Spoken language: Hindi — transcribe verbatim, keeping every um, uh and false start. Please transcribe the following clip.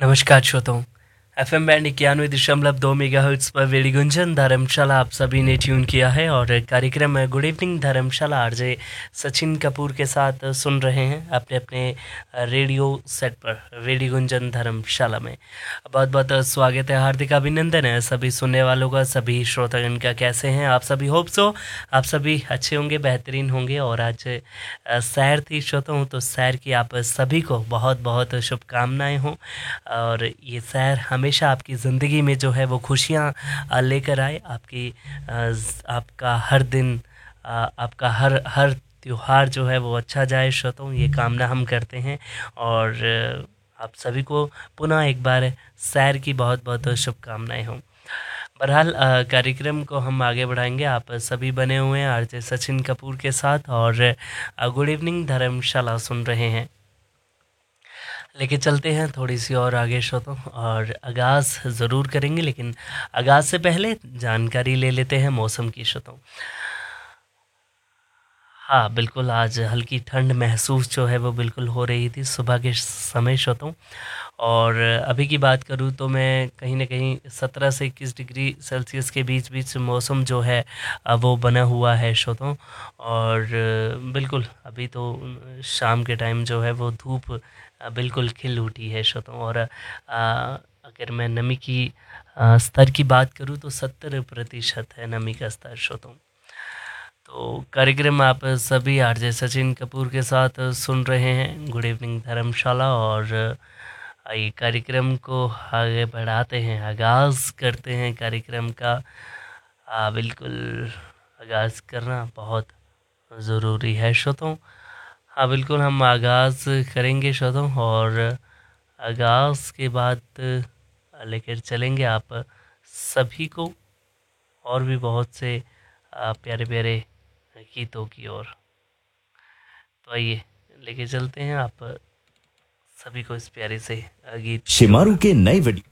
नमस्कार श्रोताओं। एफ एम बैंड इक्यानवे दशमलव दो मेगा हर्ट्स पर वेड़ी गुंजन धर्मशाला आप सभी ने ट्यून किया है और कार्यक्रम गुड इवनिंग धर्मशाला आरजे सचिन कपूर के साथ सुन रहे हैं अपने अपने रेडियो सेट पर वेड़ी गुंजन धर्मशाला में। बहुत बहुत स्वागत है, हार्दिक अभिनंदन है सभी सुनने वालों का, सभी श्रोतागण का। कैसे हैं आप सभी? होप सो आप सभी अच्छे होंगे, बेहतरीन होंगे। और आज अ, सैर थी श्रोताओं, तो सैर की आप सभी को बहुत बहुत शुभकामनाएं हों और ये सैर हमेशा आपकी ज़िंदगी में जो है वो खुशियाँ अ, लेकर आए। आपकी अ, ज़- आपका हर दिन अ, आपका हर हर त्योहार जो है वो अच्छा जाए श्रोताओं, ये कामना हम करते हैं। और अ, आप सभी को पुनः एक बार सैर की बहुत बहुत शुभकामनाएं हों। बहरहाल अ, कार्यक्रम को हम आगे बढ़ाएंगे। आप सभी बने हुए हैं आरजे सचिन कपूर के साथ और अ, गुड इवनिंग धर्मशाला सुन रहे हैं। लेके चलते हैं थोड़ी सी और आगे श्रोतों और आगाज़ ज़रूर करेंगे, लेकिन आगाज़ से पहले जानकारी ले लेते हैं मौसम की श्रोतों। हाँ बिल्कुल, आज हल्की ठंड महसूस जो है वो बिल्कुल हो रही थी सुबह के समय श्रोतों। और अभी की बात करूँ तो मैं कहीं न कहीं सत्रह से इक्कीस डिग्री सेल्सियस के बीच-बीच मौसम जो है अ, वो बना हुआ है श्रोताओं। और अ, बिल्कुल अभी तो अ, शाम के टाइम जो है वो धूप अ, बिल्कुल खिल उठी है श्रोताओं। और अ, अगर मैं नमी की अ, स्तर की बात करूँ तो सत्तर प्रतिशत है नमी का स्तर श्रोताओं। तो कार्यक्रम आप सभी आरजे सचिन कपूर के साथ सुन रहे हैं गुड इवनिंग धर्मशाला। और आइए कार्यक्रम को आगे बढ़ाते हैं, आगाज़ करते हैं कार्यक्रम का। आ, बिल्कुल आगाज़ करना बहुत ज़रूरी है श्रोतों। हाँ बिल्कुल, हम आगाज़ करेंगे श्रोतों और आगाज़ के बाद लेकर चलेंगे आप सभी को और भी बहुत से आ, प्यारे प्यारे गीतों की ओर। तो आइए लेके चलते हैं आप सभी को इस प्यारे से अ, गीत की शिमारू ओर। के नए वीडियो